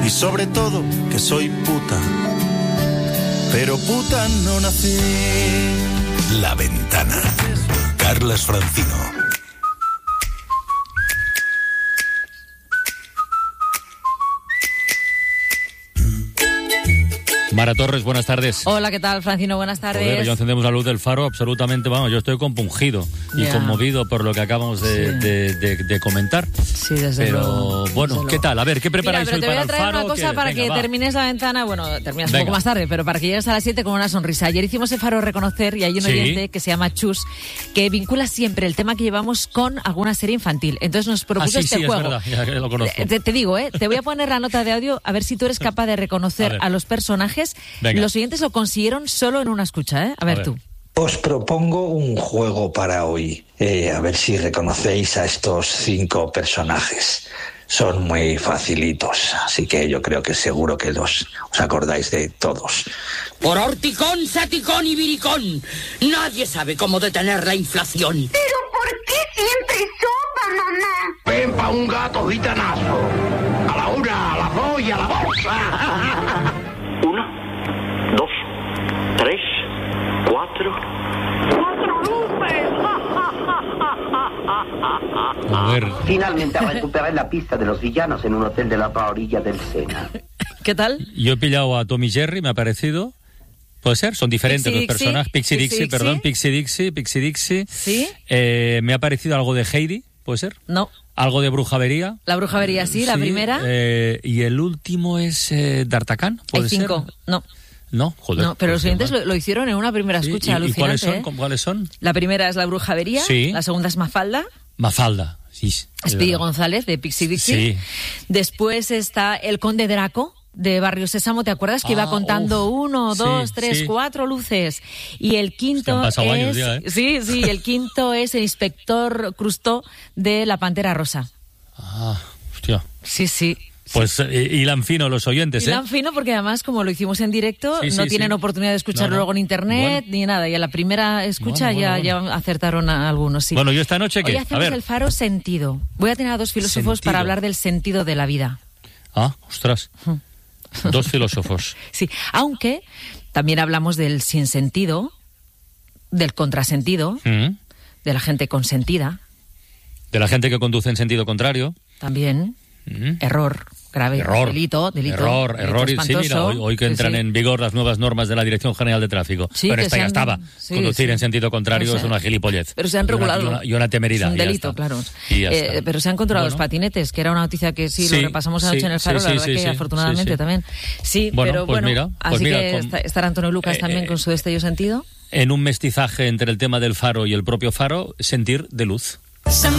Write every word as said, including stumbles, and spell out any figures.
y sobre todo que soy puta, pero puta no nací. La Ventana. Carlas Francino. Mara Torres, buenas tardes. Hola, ¿qué tal, Francino? Buenas tardes. Joder, yo encendemos la luz del faro absolutamente, vamos, yo estoy compungido y ya. conmovido por lo que acabamos de, Sí. de, de, de comentar. Sí, desde pero, luego. bueno, desde ¿qué luego. tal? A ver, ¿qué preparáis Mira, pero hoy te voy para a el traer faro? una cosa ¿Qué? para Venga, que va. termines la ventana, bueno, terminas Venga. un poco más tarde, pero para que llegues a las siete con una sonrisa. Ayer hicimos el faro reconocer y hay un Sí. oyente que se llama Chus, que vincula siempre el tema que llevamos con alguna serie infantil. Entonces nos propuso Ah, sí, este sí, juego. es verdad, ya que lo conozco. Te, te digo, ¿eh? Te voy a poner la nota de audio a ver si tú eres capaz de reconocer A a, ver. los personajes. Venga. Los oyentes lo consiguieron solo en una escucha, ¿eh? A ver, ver. tú. Os propongo un juego para hoy, eh, a ver si reconocéis a estos cinco personajes. Son muy facilitos, así que yo creo que seguro que los, os acordáis de todos. Por horticón, saticón y viricón, nadie sabe cómo detener la inflación. ¿Pero por qué siempre sopa, mamá? Ven pa' un gato gitanazo. A la una, a la dos y a la bolsa. Uno, dos, tres, cuatro. ¡Cuatro luces! A ver, Finalmente recuperé la pista de los villanos en un hotel de la otra orilla del Sena. ¿Qué tal? yo he pillado a Tommy Jerry, me ha parecido. ¿Puede ser? Son diferentes Pixie los Dixie. personajes. Pixie Pixie Dixie, Dixie. perdón. Pixie Dixie, Pixie Dixie. ¿Sí? Eh, me ha parecido algo de Heidi, ¿puede ser? No. Algo de Brujavería. La brujavería, sí, la primera. eh, y el último es eh, D'Artagnan, ¿puede Hay cinco. ser? No. No, joder. No, pero los pues, oyentes mal. lo, lo hicieron en una primera Sí, escucha, ¿y- ¿Y alucinante. cuáles son? ¿eh? ¿Cómo- ¿Cuáles son? La primera es la brujavería, Sí. la segunda es Mafalda, Mafalda. Sí, Speedy verdad. González de Pixie Dixie. Sí. Después está el Conde Draco de Barrio Sésamo, ¿te acuerdas? Que iba Ah, contando uf. uno, Sí, dos, tres, sí. cuatro luces. Y el quinto han pasado es... años ya, ¿eh? Sí, sí, el quinto es el Inspector Crustó de La Pantera Rosa. Ah, hostia. Sí, sí. Pues eh, hilan fino los oyentes, Y ¿eh? tan fino porque además, como lo hicimos en directo, Sí, sí, no sí. tienen oportunidad de escucharlo No, no. luego en internet Bueno. ni nada. Y a la primera escucha Bueno, bueno, ya, bueno. ya acertaron a algunos. Sí. Bueno, ¿y esta noche qué? Hoy A hacemos ver. el faro sentido. Voy a tener a dos filósofos Sentido. para hablar del sentido de la vida. Ah, ostras. Dos filósofos. Sí, aunque también hablamos del sinsentido, del contrasentido, Mm. de la gente consentida, De la gente que conduce en sentido contrario. también Mm. error grave, Error. delito, delito, Error, delito error. y- Sí, espantoso. mira, hoy, hoy que Sí, entran sí. en vigor las nuevas normas de la Dirección General de Tráfico. Sí, Pero que esta se ya han- estaba. sí, Conducir sí. en sentido contrario O sea, es una gilipollez. pero se han Y una- regulado. Y una, y una temeridad. Es un y ya delito, está. claro. Y ya Eh, está. pero se han controlado Bueno. los patinetes, que era una noticia que sí, Sí, lo repasamos anoche sí, en el faro, sí, la sí, verdad sí, que sí, afortunadamente sí, sí. también. Sí, Bueno, pero pues bueno, mira, pues así mira, que con- está- estará Antonio Lucas Eh, también eh, con su destello sentido. En un mestizaje entre el tema del faro y el propio faro, sentir de luz.